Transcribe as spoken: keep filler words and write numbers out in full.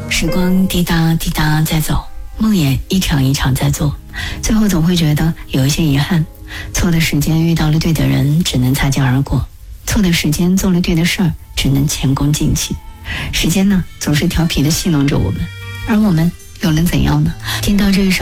时光滴答滴答在走，梦也一场一场在做，最后总会觉得有一些遗憾。错的时间遇到了对的人，只能擦肩而过；错的时间做了对的事儿，只能前功尽弃。时间呢，总是调皮的戏弄着我们，而我们又能怎样呢？听到这一首